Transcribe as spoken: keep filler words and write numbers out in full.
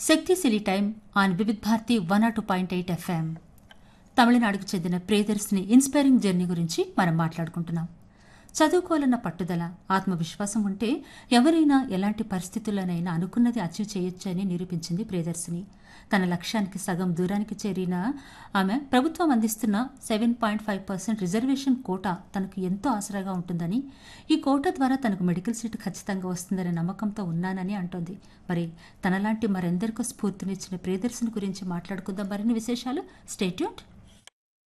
Shakti silly time on Vividh Bharati one not two point eight FM. తమిళనాడుకు చెందిన Priyadarshini inspiring journey గురించి మనం మాట్లాడుకుంటున్నాం. చదువుకోవాలన్న పట్టుదల, ఆత్మవిశ్వాసం ఉంటే ఎవరైనా ఎలాంటి పరిస్థితుల్లోనైనా అనుకున్నది అచీవ్ చేయొచ్చని నిరూపించింది ప్రియదర్శిని. తన లక్ష్యానికి సగం దూరానికి చేరిన ఆమె ప్రభుత్వం అందిస్తున్న seven point five percent reservation quota తనకు ఎంతో ఆసరాగా ఉంటుందని, ఈ కోటా ద్వారా తనకు మెడికల్ సీటు ఖచ్చితంగా వస్తుందనే నమ్మకంతో ఉన్నానని అంటోంది. మరి తనలాంటి మరెందరికో స్ఫూర్తినిచ్చిన ప్రియదర్శిని గురించి మాట్లాడుకుందాం. మరిన్ని విశేషాలు స్టే ట్యూన్డ్.